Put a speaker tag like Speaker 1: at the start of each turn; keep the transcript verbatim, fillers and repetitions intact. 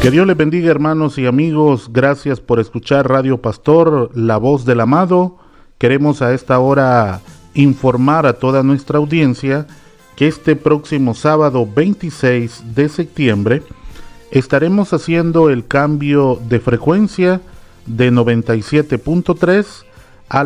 Speaker 1: Que Dios les bendiga, hermanos y amigos. Gracias por escuchar Radio Pastor, la voz del amado. Queremos a esta hora informar a toda nuestra audiencia que este próximo sábado veintiséis de septiembre estaremos haciendo el cambio de frecuencia de noventa y siete punto tres